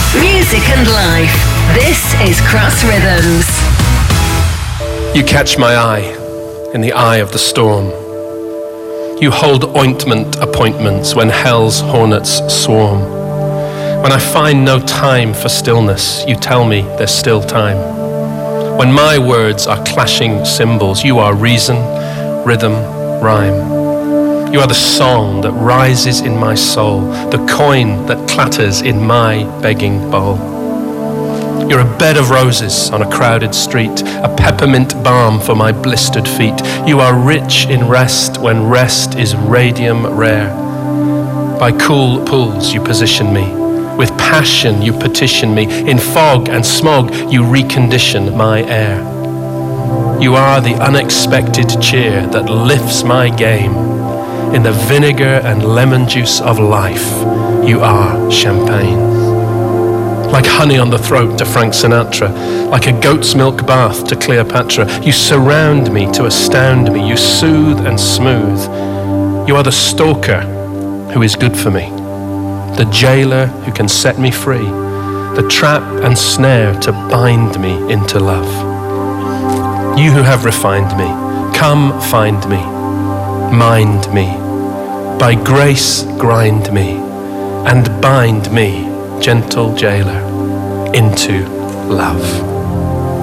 Music and life. This is Cross Rhythms. You catch my eye in the eye of the storm. You hold ointment appointments when hell's hornets swarm. When I find no time for stillness, you tell me there's still time. When my words are clashing cymbals, you are reason, rhythm, rhyme. You are the song that rises in my soul, the coin that clatters in my begging bowl. You're a bed of roses on a crowded street, a peppermint balm for my blistered feet. You are rich in rest when rest is radium rare. By cool pools you position me, with passion you petition me, in fog and smog you recondition my air. You are the unexpected cheer that lifts my game. In the vinegar and lemon juice of life, you are champagne. Like honey on the throat to Frank Sinatra, like a goat's milk bath to Cleopatra, you surround me to astound me, you soothe and smooth. You are the stalker who is good for me, the jailer who can set me free, the trap and snare to bind me into love. You who have refined me, come find me, mind me, by grace grind me, and bind me, gentle jailer, into love.